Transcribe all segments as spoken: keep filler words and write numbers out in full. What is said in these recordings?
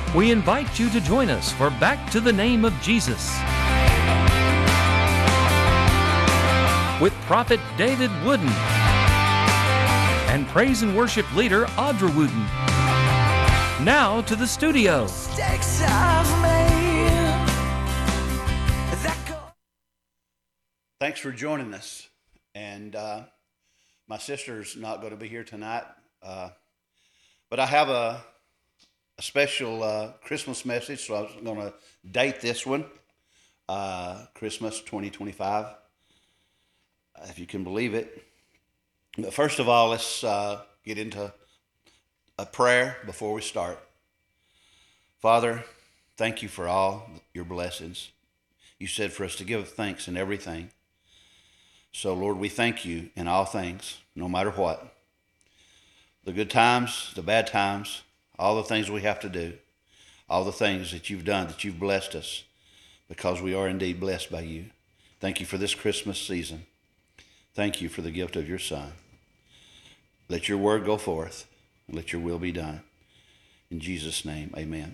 We invite you to join us for Back to the Name of Jesus with Prophet David Wooden and praise and worship leader Audra Wooden. Now to the studio. Thanks for joining us. And uh, my sister's not going to be here tonight, uh, but I have a, a special uh, Christmas message, so I was going to date this one, uh, Christmas twenty twenty-five, if you can believe it. But first of all, let's uh, get into a prayer before we start. Father, thank you for all your blessings. You said for us to give thanks in everything. So, Lord, we thank you in all things, no matter what. The good times, the bad times, all the things we have to do, all the things that you've done, that you've blessed us, because we are indeed blessed by you. Thank you for this Christmas season. Thank you for the gift of your Son. Let your word go forth, and let your will be done. In Jesus' name, amen.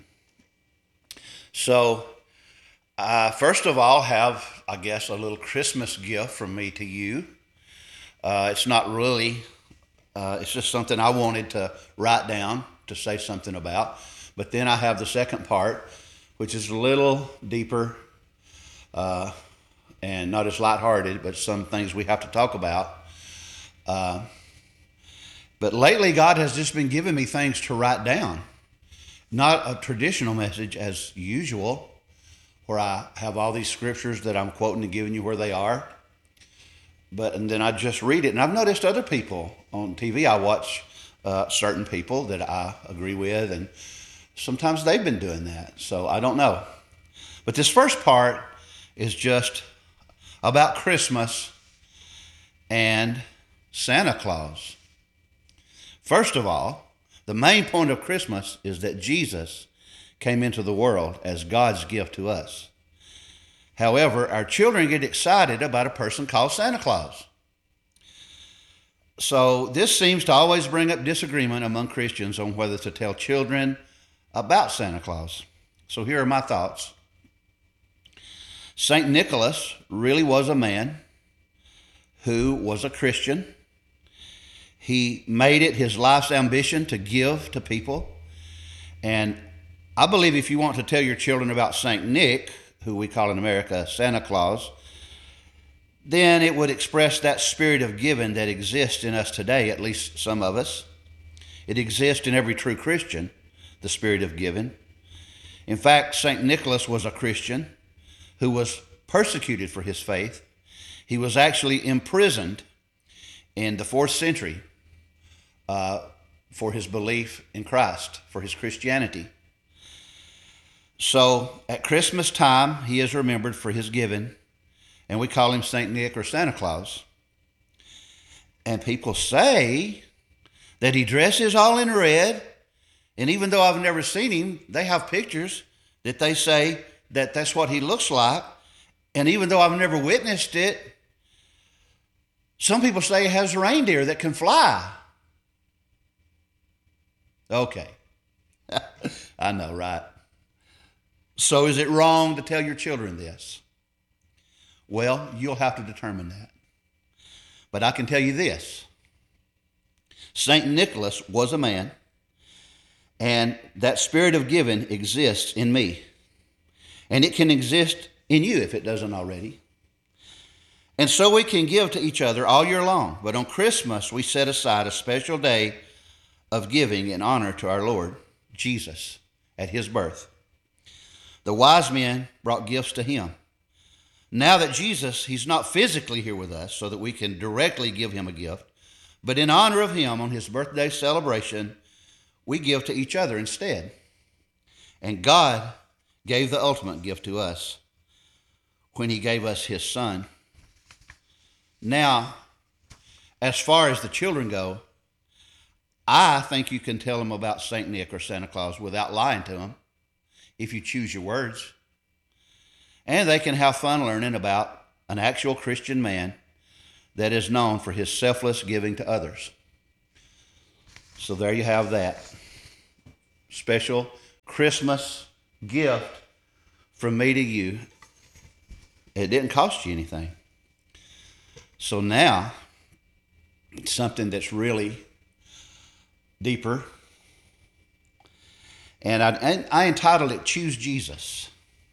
So, Uh, first of all, have, I guess, a little Christmas gift from me to you. Uh, it's not really, uh, it's just something I wanted to write down to say something about. But then I have the second part, which is a little deeper uh, and not as lighthearted, but some things we have to talk about. Uh, but lately, God has just been giving me things to write down. Not a traditional message as usual, where I have all these scriptures that I'm quoting and giving you where they are. But and then I just read it. And I've noticed other people on T V, I watch uh, certain people that I agree with, and sometimes they've been doing that. So I don't know. But this first part is just about Christmas and Santa Claus. First of all, the main point of Christmas is that Jesus came into the world as God's gift to us. However, our children get excited about a person called Santa Claus. So this seems to always bring up disagreement among Christians on whether to tell children about Santa Claus. So here are my thoughts. Saint Nicholas really was a man who was a Christian. He made it his life's ambition to give to people. And I believe if you want to tell your children about Saint Nick, who we call in America Santa Claus, then it would express that spirit of giving that exists in us today, at least some of us. It exists in every true Christian, the spirit of giving. In fact, Saint Nicholas was a Christian who was persecuted for his faith. He was actually imprisoned in the fourth century uh, for his belief in Christ, for his Christianity. So at Christmas time, he is remembered for his giving, and we call him Saint Nick or Santa Claus. And people say that he dresses all in red, and even though I've never seen him, they have pictures that they say that that's what he looks like. And even though I've never witnessed it, some people say he has reindeer that can fly. Okay. I know, right? So is it wrong to tell your children this? Well, you'll have to determine that. But I can tell you this. Saint Nicholas was a man, and that spirit of giving exists in me. And it can exist in you if it doesn't already. And so we can give to each other all year long. But on Christmas, we set aside a special day of giving in honor to our Lord Jesus at his birth. The wise men brought gifts to him. Now that Jesus, he's not physically here with us so that we can directly give him a gift, but in honor of him on his birthday celebration, we give to each other instead. And God gave the ultimate gift to us when he gave us his Son. Now, as far as the children go, I think you can tell them about Saint Nick or Santa Claus without lying to them, if you choose your words. And they can have fun learning about an actual Christian man that is known for his selfless giving to others. So there you have that. Special Christmas gift from me to you. It didn't cost you anything. So now, it's something that's really deeper. And I, I entitled it, Choose Jesus.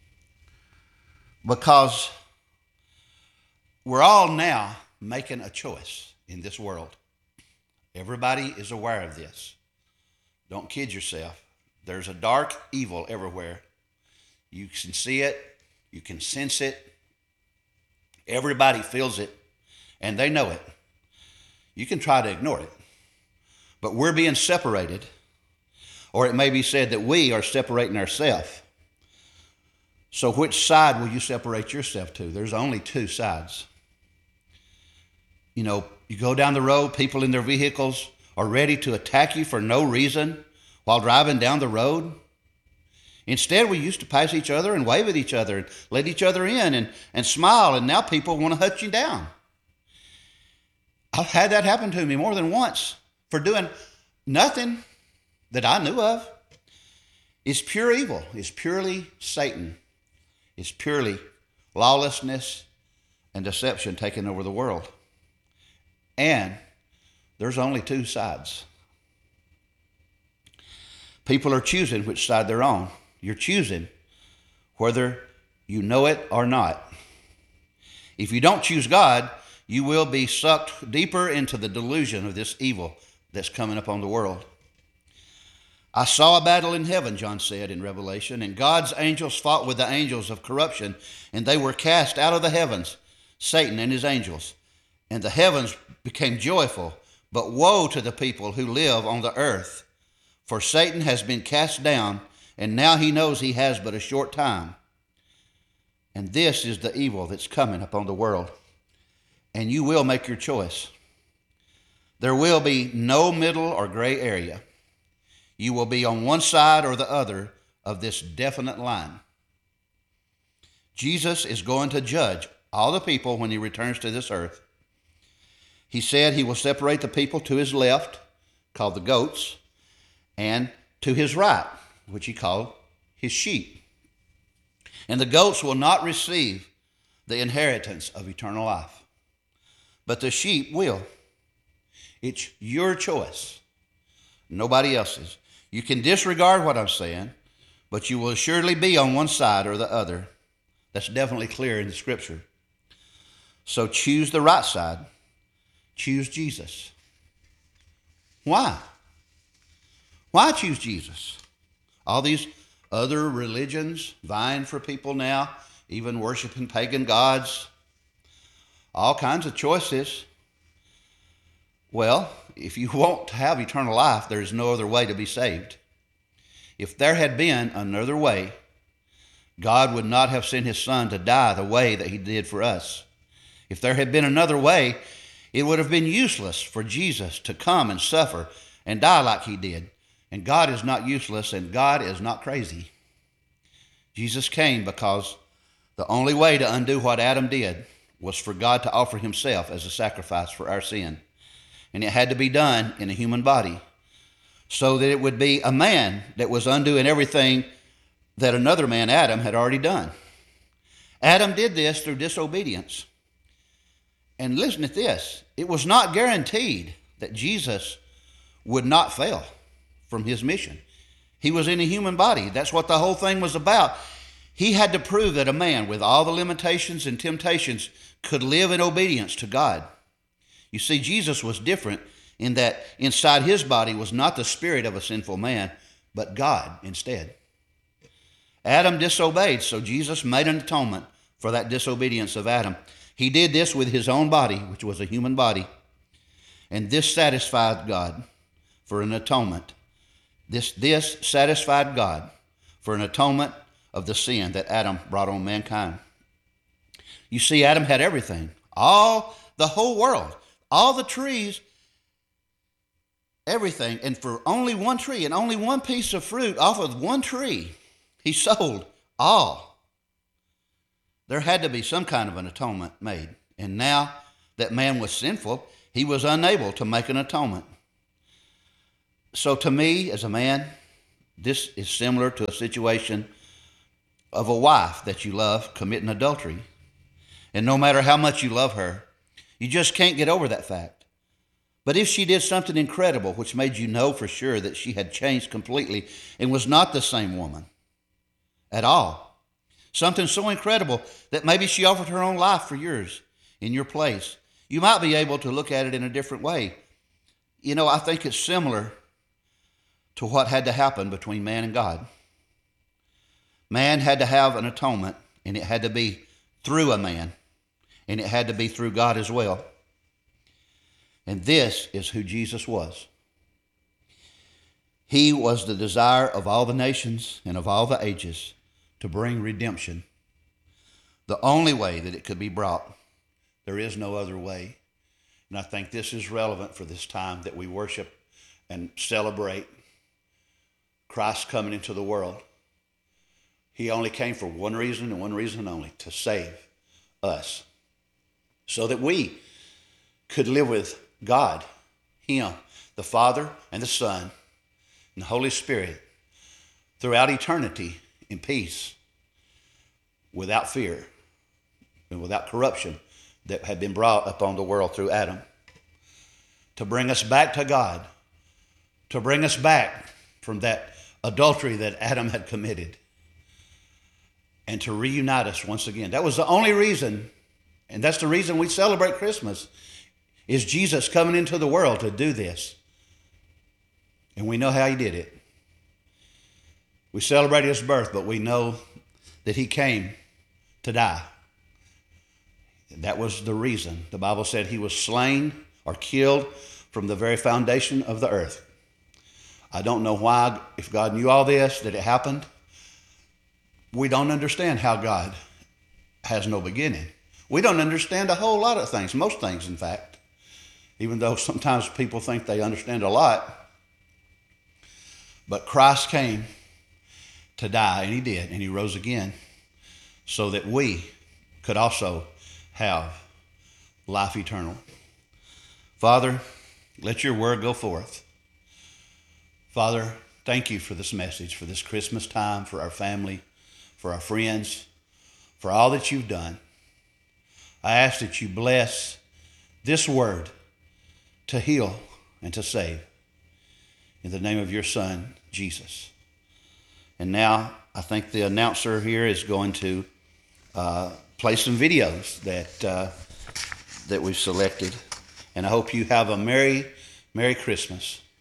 Because we're all now making a choice in this world. Everybody is aware of this. Don't kid yourself. There's a dark evil everywhere. You can see it. You can sense it. Everybody feels it. And they know it. You can try to ignore it. But we're being separated. Or it may be said that we are separating ourselves. So which side will you separate yourself to? There's only two sides. You know, you go down the road, people in their vehicles are ready to attack you for no reason while driving down the road. Instead, we used to pass each other and wave at each other and let each other in and, and smile, and now people want to hunt you down. I've had that happen to me more than once for doing nothing that I knew of. It's pure evil. It's purely Satan. It's purely lawlessness and deception taking over the world. And there's only two sides. People are choosing which side they're on. You're choosing whether you know it or not. If you don't choose God, you will be sucked deeper into the delusion of this evil that's coming upon the world. I saw a battle in heaven, John said in Revelation, and God's angels fought with the angels of corruption, and they were cast out of the heavens, Satan and his angels. And the heavens became joyful, but woe to the people who live on the earth. For Satan has been cast down, and now he knows he has but a short time. And this is the evil that's coming upon the world. And you will make your choice. There will be no middle or gray area. You will be on one side or the other of this definite line. Jesus is going to judge all the people when he returns to this earth. He said he will separate the people to his left, called the goats, and to his right, which he called his sheep. And the goats will not receive the inheritance of eternal life, but the sheep will. It's your choice, nobody else's. You can disregard what I'm saying, but you will assuredly be on one side or the other. That's definitely clear in the scripture. So choose the right side. Choose Jesus. Why? Why choose Jesus? All these other religions vying for people now, even worshiping pagan gods, all kinds of choices. Well, if you want to have eternal life, there is no other way to be saved. If there had been another way, God would not have sent his son to die the way that he did for us. If there had been another way, it would have been useless for Jesus to come and suffer and die like he did. And God is not useless, and God is not crazy. Jesus came because the only way to undo what Adam did was for God to offer himself as a sacrifice for our sin. And it had to be done in a human body so that it would be a man that was undoing everything that another man, Adam, had already done. Adam did this through disobedience. And listen to this. It was not guaranteed that Jesus would not fail from his mission. He was in a human body. That's what the whole thing was about. He had to prove that a man with all the limitations and temptations could live in obedience to God. You see, Jesus was different in that inside his body was not the spirit of a sinful man, but God instead. Adam disobeyed, so Jesus made an atonement for that disobedience of Adam. He did this with his own body, which was a human body. And this satisfied God for an atonement. This, this satisfied God for an atonement of the sin that Adam brought on mankind. You see, Adam had everything. All, the whole world. All the trees, everything. And for only one tree and only one piece of fruit off of one tree, he sold all. There had to be some kind of an atonement made. And now that man was sinful, he was unable to make an atonement. So to me, as a man, This is similar to a situation of a wife that you love committing adultery. And no matter how much you love her, you just can't get over that fact. But if she did something incredible which made you know for sure that she had changed completely and was not the same woman at all, something so incredible that maybe she offered her own life for yours in your place, you might be able to look at it in a different way. You know, I think it's similar to what had to happen between man and God. Man had to have an atonement, and it had to be through a man, and it had to be through God as well. And this is who Jesus was. He was the desire of all the nations and of all the ages to bring redemption. The only way that it could be brought. There is no other way. And I think this is relevant for this time that we worship and celebrate Christ coming into the world. He only came for one reason and one reason only, to save us, so that we could live with God, Him, the Father and the Son and the Holy Spirit throughout eternity in peace, without fear and without corruption that had been brought upon the world through Adam, to bring us back to God, to bring us back from that adultery that Adam had committed, and to reunite us once again. That was the only reason, and that's the reason we celebrate Christmas, is Jesus coming into the world to do this. And we know how he did it. We celebrate his birth, but we know that he came to die. That was the reason. The Bible said he was slain or killed from the very foundation of the earth. I don't know why, if God knew all this, that it happened. We don't understand how God has no beginning. We don't understand a whole lot of things, most things, in fact, even though sometimes people think they understand a lot. But Christ came to die, and he did, and he rose again so that we could also have life eternal. Father, let your word go forth. Father, thank you for this message, for this Christmas time, for our family, for our friends, for all that you've done. I ask that you bless this word to heal and to save. In the name of your Son, Jesus. And now I think the announcer here is going to uh, play some videos that uh, that we've selected. And I hope you have a Merry, Merry Christmas.